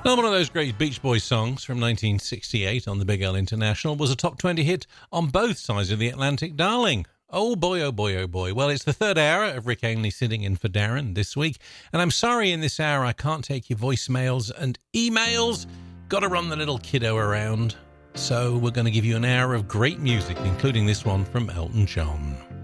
One of those great Beach Boys songs from 1968 on the Big L International was a top 20 hit on both sides of the Atlantic, darling. Oh boy, oh boy, oh boy. Well, it's the third hour of Rick Ainley sitting in for Darren this week, and I'm sorry in this hour I can't take your voicemails and emails. Got to run the little kiddo around. So we're going to give you an hour of great music, including this one from Elton John.